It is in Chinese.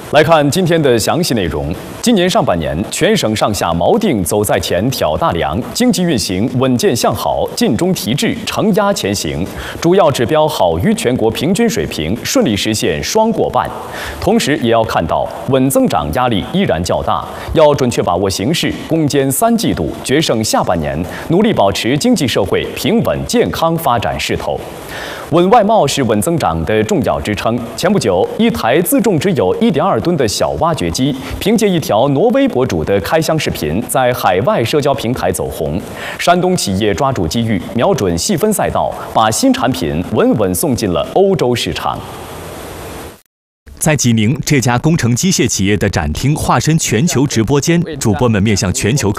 来看今天的详细内容。今年上半年，全省上下锚定走在前、挑大梁，经济运行稳健向好，尽中提质，承压前行，主要指标好于全国平均水平，顺利实现双过半。同时，也要看到稳增长压力依然较大，要准确把握形势，攻坚3季度，决胜下半年，努力保持经济社会平稳健康发展势头。稳外贸是稳增长的重要支撑。前不久，一台自重只有1.2吨的小挖掘机，凭借一条挪威博主的开箱视频，在海外社交平台走红。山东企业抓住机遇，瞄准细分赛道，把新产品稳稳送进了欧洲市场。 在济宁，这家工程机械企业的展厅化身全球直播间，主播们面向全球